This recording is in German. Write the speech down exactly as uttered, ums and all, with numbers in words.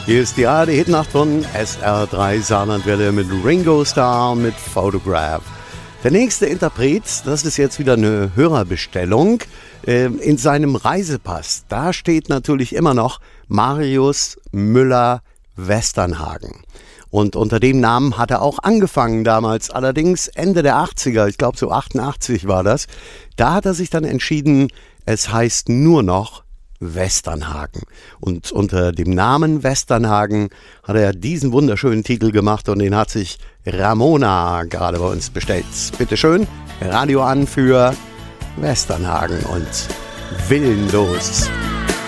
Hier ist die A R D-Hitnacht von S R drei Saarlandwelle mit Ringo Starr mit Photograph. Der nächste Interpret, das ist jetzt wieder eine Hörerbestellung, äh, in seinem Reisepass, da steht natürlich immer noch Marius Müller-Westernhagen. Und unter dem Namen hat er auch angefangen damals, allerdings Ende der achtziger, ich glaube so achtundachtzig war das. Da hat er sich dann entschieden, es heißt nur noch Westernhagen. Und unter dem Namen Westernhagen hat er diesen wunderschönen Titel gemacht und den hat sich Ramona gerade bei uns bestellt. Bitte schön, Radio an für Westernhagen und Willenlos.